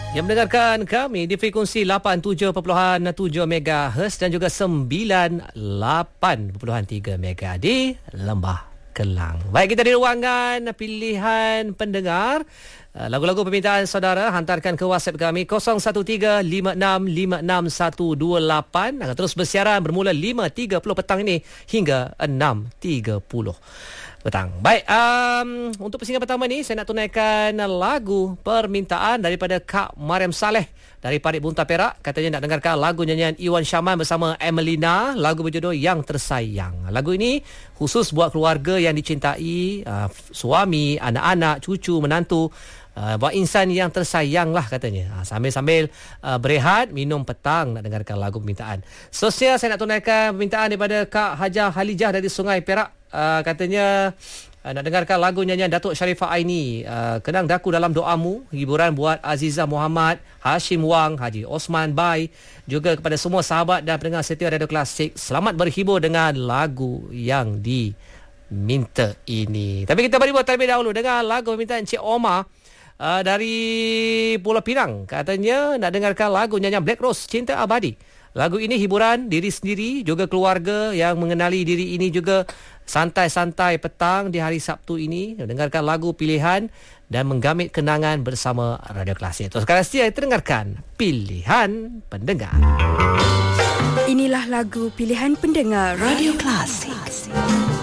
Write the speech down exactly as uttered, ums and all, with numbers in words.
Yang mendengarkan kami di frekuensi lapan puluh tujuh perpuluhan tujuh megahertz dan juga sembilan puluh lapan perpuluhan tiga megahertz di Lembah Kelang. Baik, kita di ruangan pilihan pendengar. Lagu-lagu permintaan saudara hantarkan ke WhatsApp kami kosong satu tiga lima enam lima enam satu dua lapan. Akan terus bersiaran bermula lima tiga puluh petang ini hingga enam tiga puluh petang. Baik, um, untuk pusingan pertama ni saya nak tunaikan lagu permintaan daripada Kak Mariam Saleh dari Parit Bunta Perak. Katanya nak dengarkan lagu nyanyian Iwan Syaman bersama Emelina, lagu berjudul Yang Tersayang. Lagu ini khusus buat keluarga yang dicintai, uh, suami, anak-anak, cucu, menantu, uh, buat insan yang tersayang lah katanya. Uh, sambil-sambil uh, berehat, minum petang nak dengarkan lagu permintaan. Seterusnya saya nak tunaikan permintaan daripada Kak Hajah Halijah dari Sungai Perak. Uh, katanya uh, nak dengarkan lagu nyanyian Datuk Sharifah Aini, uh, Kenang Daku Dalam Doamu. Hiburan buat Azizah Muhammad, Hashim Wang, Haji Osman Bai, juga kepada semua sahabat dan pendengar setia Radio Klasik. Selamat berhibur dengan lagu yang diminta ini. Tapi kita beri buat terlebih dahulu dengan lagu permintaan Encik Omar uh, dari Pulau Pinang. Katanya nak dengarkan lagu nyanyian Black Rose, Cinta Abadi. Lagu ini hiburan diri sendiri, juga keluarga yang mengenali diri ini juga santai-santai petang di hari Sabtu ini. Dengarkan lagu pilihan dan menggamit kenangan bersama Radio Klasik. Terus sekarang setia kita dengarkan Pilihan Pendengar. Inilah lagu pilihan pendengar Radio Klasik.